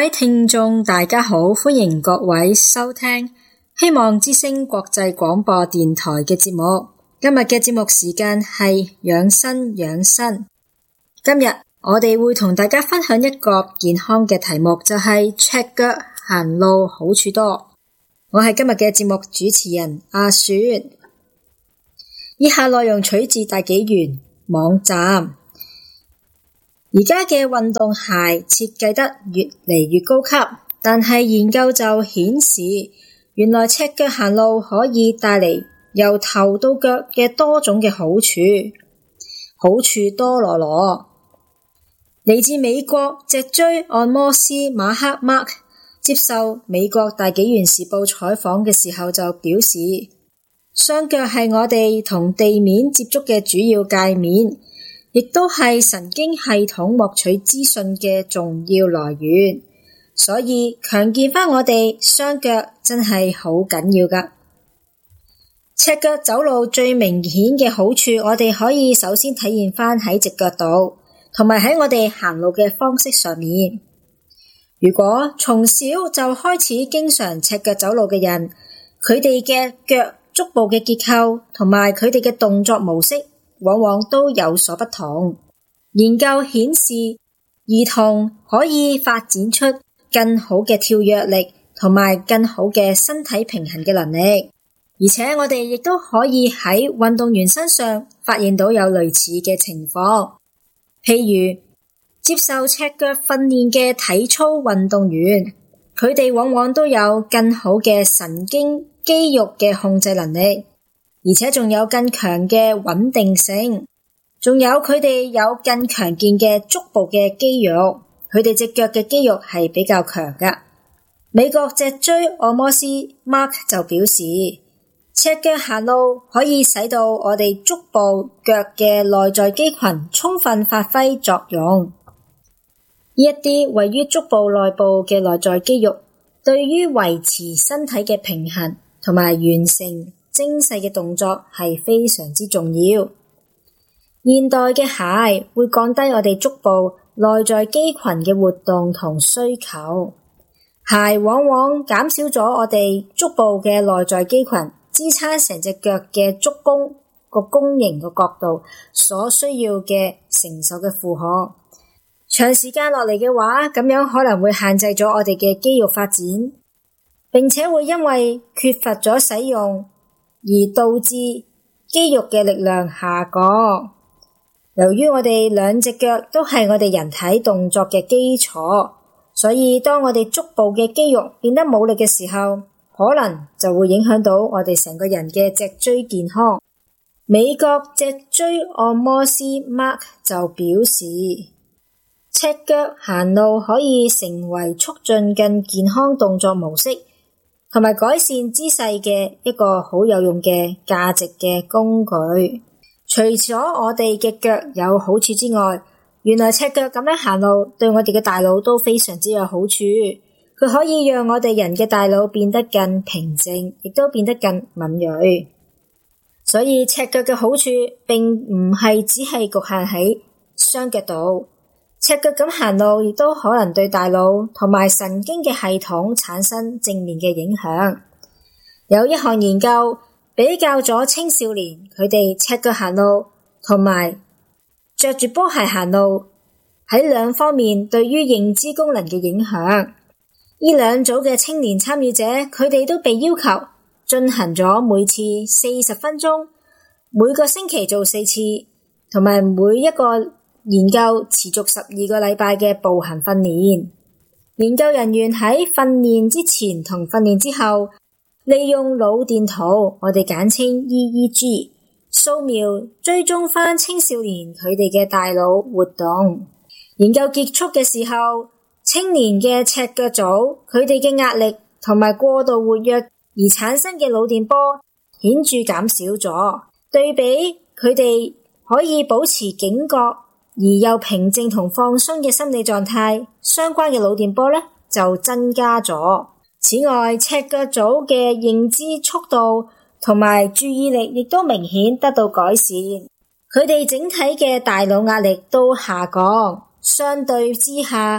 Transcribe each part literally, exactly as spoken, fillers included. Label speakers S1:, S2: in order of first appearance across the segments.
S1: 位聽眾大家好，歡迎各位收聽希望之聲國際廣播電台嘅節目。今日嘅節目時間係養生養生。今日我哋會同大家分享一個健康嘅題目，就係赤腳行路好處多。我係今日嘅節目主持人阿雪。以下內容取自大紀元網站。而家嘅運動鞋設計得越嚟越高級，但係研究就顯示，原來赤腳行路可以帶嚟由頭到腳嘅多種嘅好處，好處多羅羅。嚟自美國脊椎按摩師馬克 Mark 接受美國大紀元時報採訪嘅時候就表示，雙腳係我哋同地面接觸嘅主要界面，亦都係神經系統獲取資訊嘅重要來源，所以強健返我哋雙腳真係好緊要㗎。赤腳走路最明顯嘅好處，我哋可以首先體現返喺隻腳度，同埋喺我哋行路嘅方式上面。如果從小就開始經常赤腳走路嘅人，佢哋嘅腳足部嘅結構同埋佢哋嘅動作模式往往都有所不同。研究顯示，兒童可以發展出更好嘅跳躍力同埋更好嘅身體平衡嘅能力，而且我哋亦都可以喺運動員身上發現到有類似嘅情況。譬如接受赤腳訓練嘅體操運動員，佢哋往往都有更好嘅神經肌肉嘅控制能力，而且仲有更強嘅穩定性，仲有佢哋有更強健嘅足部嘅肌肉，佢哋隻腳嘅肌肉係比較強㗎。美國脊椎按摩師 Mark 就表示，赤腳行路可以使到我哋足部腳嘅內在肌群充分發揮作用。呢一啲位於足部內部嘅內在肌肉，對於維持身體嘅平衡同埋完成精細嘅動作係非常之重要。現代嘅鞋會降低我哋足部內在肌群嘅活動同需求，鞋往往減少咗我哋足部嘅內在肌群支撐成隻腳嘅足弓個弓形嘅角度所需要嘅承受嘅負荷。長時間落嚟嘅話，咁樣可能會限制咗我哋嘅肌肉發展，並且會因為缺乏咗使用而導致肌肉嘅力量下降。由於我哋兩隻腳都係我哋人體動作嘅基礎，所以當我哋足部嘅肌肉變得冇力嘅時候，可能就會影響到我哋成個人嘅脊椎健康。美國脊椎按摩師 Mark 就表示，赤腳行路可以成為促進更健康動作模式同埋改善姿勢嘅一個好有用嘅價值嘅工具。除咗我哋嘅腳有好處之外，原來赤腳咁樣行路對我哋嘅大腦都非常之有好處。佢可以讓我哋人嘅大腦變得更平靜，亦都變得更敏銳。所以赤腳嘅好處並唔係只係局限喺雙腳度，赤腳咁行路亦都可能對大腦同埋神經嘅系統產生正面嘅影響。有一項研究比較咗青少年佢哋赤腳行路同埋着住波鞋行路喺兩方面對於認知功能嘅影響。呢兩組嘅青年參與者，佢哋都被要求進行咗每次四十分鐘，每個星期做四次，同埋每一個研究持續十二個禮拜嘅步行訓練。研究人員喺訓練之前同訓練之後，利用腦電圖，我哋簡稱 E E G， 掃描追蹤返青少年佢哋嘅大腦活動。研究結束嘅時候，青年嘅赤腳組，佢哋嘅壓力同埋過度活躍而產生嘅腦電波顯著減少咗，對比佢哋可以保持警覺而又平靜同放鬆嘅心理狀態，相關嘅腦電波呢就增加咗。此外，赤腳組嘅認知速度同埋注意力亦都明顯得到改善，佢哋整體嘅大腦壓力都下降。相對之下，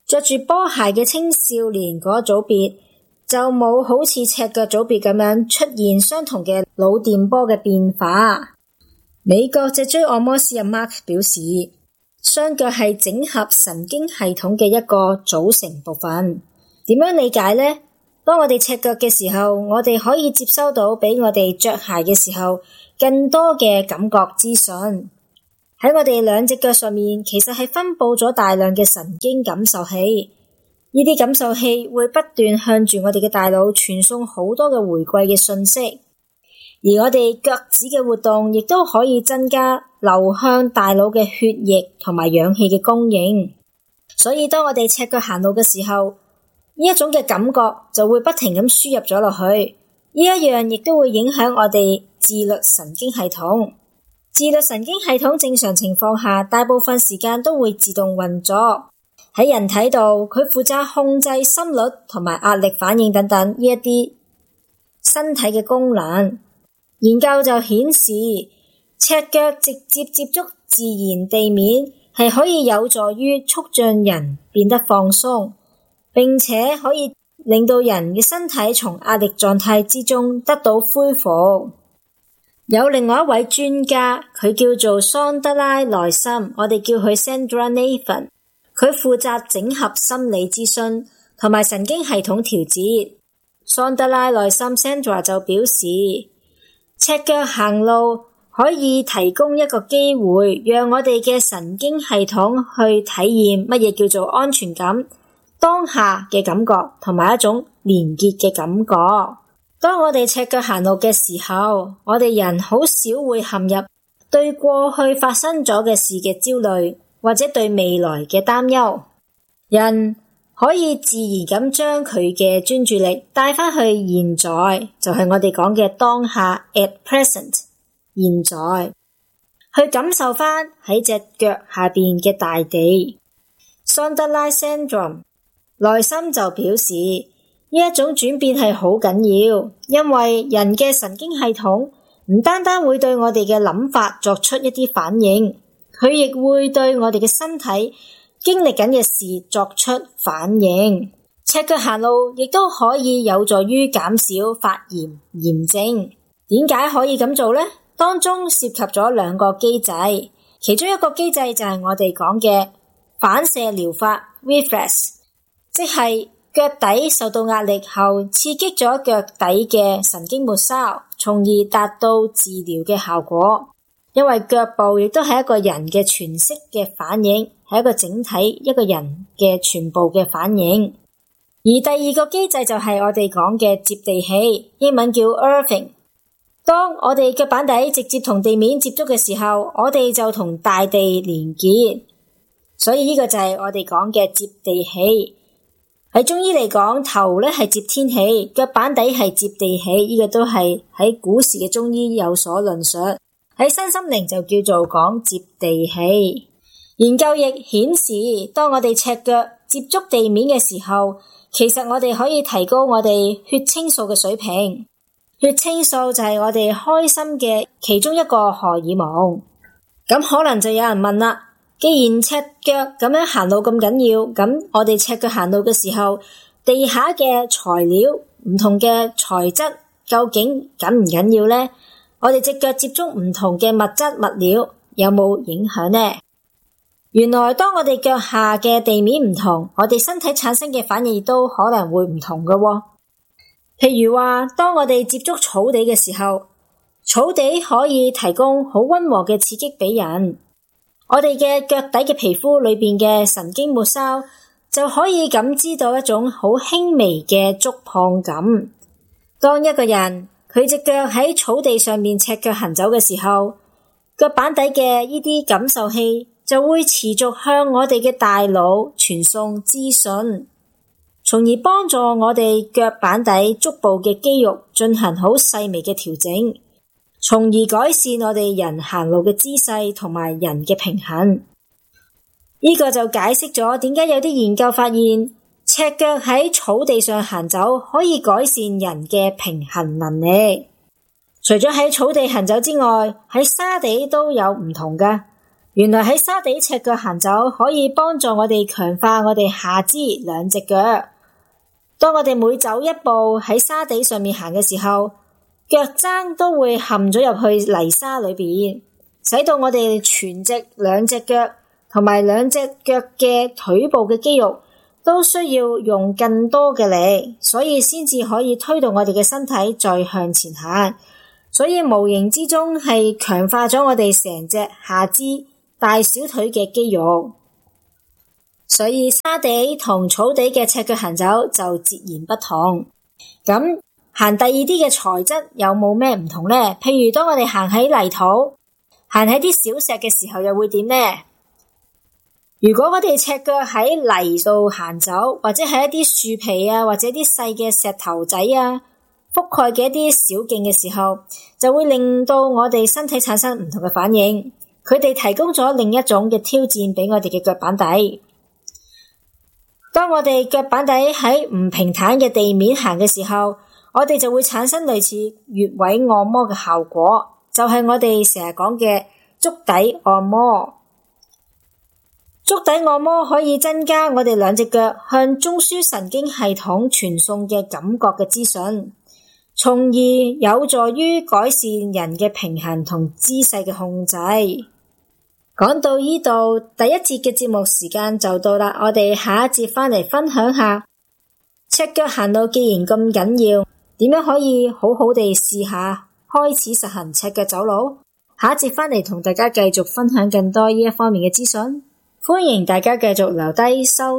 S1: 着住波鞋嘅青少年嗰組別就冇好似赤腳組別咁樣出現相同嘅腦電波嘅變化。美國脊椎按摩師阿 Mark 表示，雙腳係整合神經系統嘅一個組成部分。點樣理解呢？當我哋赤腳嘅時候，我哋可以接收到比我哋着鞋嘅時候更多嘅感覺資訊。喺我哋兩隻腳上面，其實係分佈咗大量嘅神經感受器。呢啲感受器會不斷向住我哋嘅大腦傳送好多嘅回饋嘅信息，而我哋腳趾嘅活動亦都可以增加流向大腦嘅血液同埋氧氣嘅供應。所以當我哋赤腳行路嘅時候，呢一種嘅感覺就會不停咁輸入咗落去。呢一樣亦都會影響我哋自律神經系統。自律神經系統正常情況下，大部分時間都會自動運作。喺人體度，佢負責控制心率同埋壓力反應等等呢一啲身體嘅功能。研究就顯示，赤腳直接接觸自然地面係可以有助於促進人變得放鬆，並且可以令到人嘅身體從壓力狀態之中得到恢復。有另外一位專家，佢叫做桑德拉內森，我哋叫佢 Sandra Nathan， 佢負責整合心理諮詢同埋神經系統調節。桑德拉內森 Sandra 就表示，赤腳行路可以提供一個機會，讓我哋嘅神經系統去體驗乜嘢叫做安全感、當下嘅感覺同埋一種連結嘅感覺。當我哋赤腳行路嘅時候，我哋人好少會陷入對過去發生咗嘅事嘅焦慮，或者對未來嘅擔憂。人可以自然咁將佢嘅專注力帶返去現在，就係我哋講嘅當下 at present， 現在去感受返喺隻腳下邊嘅大地。桑德拉 Syndrome 內心就表示，呢一種轉變係好緊要，因為人嘅神經系統唔單單會對我哋嘅諗法作出一啲反應，佢亦會對我哋嘅身體經歷緊嘅事作出反應。赤腳行路亦都可以有助於減少發炎炎症。點解可以咁做呢？當中涉及咗兩個機制，其中一個機制就係我哋講嘅反射療法 reflex， 即係腳底受到壓力後刺激咗腳底嘅神經末梢，從而達到治療嘅效果。因為腳部亦都係一個人嘅全息嘅反應，係一個整體一個人嘅全部嘅反應。而第二個機制就係我哋講嘅接地氣，英文叫 earthing。當我哋腳板底直接同地面接觸嘅時候，我哋就同大地連結，所以呢個就係我哋講嘅接地氣。喺中醫嚟講，頭咧係接天氣，腳板底係接地氣，呢個都係喺古時嘅中醫有所論述。喺身心靈就叫做講接地氣。研究亦顯示，當我哋赤腳接觸地面嘅時候，其實我哋可以提高我哋血清素嘅水平。血清素就係我哋開心嘅其中一個荷爾蒙。咁可能就有人問啦，既然赤腳咁樣行路咁緊要，咁我哋赤腳行路嘅時候，地下嘅材料唔同嘅材質究竟緊唔緊要呢？我哋隻腳接觸唔同嘅物質物料有冇影響呢？原來當我哋腳下嘅地面唔同，我哋身體產生嘅反應亦都可能會唔同㗎喎。譬如話，當我哋接觸草地嘅時候，草地可以提供好溫和嘅刺激俾人，我哋嘅腳底嘅皮膚裏邊嘅神經末梢就可以感知到一種好輕微嘅觸碰感。當一個人佢隻腳喺草地上面赤腳行走嘅時候，腳板底嘅呢啲感受器就會持續向我哋嘅大腦傳送資訊，從而幫助我哋腳板底足部嘅肌肉進行好細微嘅調整，從而改善我哋人行路嘅姿勢同埋人嘅平衡。呢個就解釋咗點解有啲研究發現，赤腳喺草地上行走可以改善人嘅平衡能力。除咗喺草地行走之外，喺沙地都有唔同㗎。 原來喺沙地赤腳行走可以幫助我哋強化我哋下肢兩隻腳。當我哋每走一步喺沙地上面行嘅時候，腳踭都會陷咗入去泥沙裏邊，使到我哋全隻兩隻腳同埋兩隻腳嘅腿部嘅肌肉都需要用更多嘅力，所以先至可以推動我哋嘅身體再向前行。所以無形之中係強化咗我哋成隻下肢大小腿嘅肌肉。所以沙地同草地嘅赤腳行走就截然不同。咁行第二啲嘅材質有冇咩唔同呢？譬如當我哋行喺泥土，行喺啲小石嘅時候又會點呢？如果我哋赤腳喺泥度行走，或者係一啲樹皮啊，或者啲細嘅石頭仔啊覆蓋嘅一啲小徑嘅時候，就會令到我哋身體產生唔同嘅反應。佢哋提供咗另一種嘅挑戰俾我哋嘅腳板底。當我哋腳板底喺唔平坦嘅地面行嘅時候，我哋就會產生類似穴位按摩嘅效果，就係我哋成日講嘅足底按摩。足底按摩可以增加我哋兩隻腳向中樞神經系統傳送嘅感覺嘅資訊，從而有助於改善人嘅平衡同姿勢嘅控制。講到呢度，第一節嘅節目時間就到啦，我哋下一節返嚟分享下赤腳行路既然咁緊要，點樣可以好好地試下開始實行赤腳走路？下一節返嚟同大家繼續分享更多呢一方面嘅資訊，歡迎大家繼續留低收